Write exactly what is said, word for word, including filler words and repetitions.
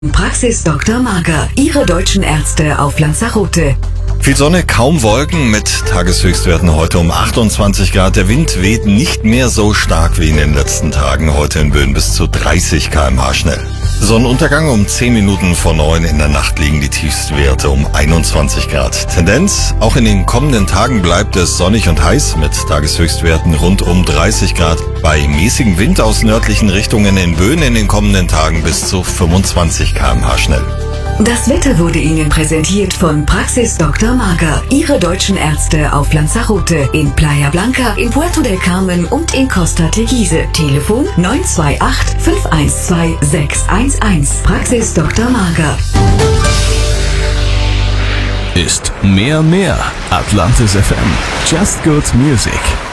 Praxis Doktor Mager, Ihre deutschen Ärzte auf Lanzarote. Viel Sonne, kaum Wolken mit Tageshöchstwerten heute um achtundzwanzig Grad. Der Wind weht nicht mehr so stark wie in den letzten Tagen. Heute in Böen bis zu dreißig Kilometer pro Stunde schnell. Sonnenuntergang um zehn Minuten vor neun. In der Nacht liegen die Tiefstwerte um einundzwanzig Grad. Tendenz, auch in den kommenden Tagen bleibt es sonnig und heiß mit Tageshöchstwerten rund um dreißig Grad. Bei mäßigem Wind aus nördlichen Richtungen in Böen in den kommenden Tagen bis zu fünfundzwanzig Kilometer pro Stunde schnell. Das Wetter wurde Ihnen präsentiert von Praxis Doktor Mager, Ihre deutschen Ärzte auf Lanzarote, in Playa Blanca, in Puerto del Carmen und in Costa Teguise. Telefon neun zwei acht, fünf eins zwei, sechs eins eins. Praxis Doktor Mager. Ist mehr mehr. Atlantis F M. Just Good Music.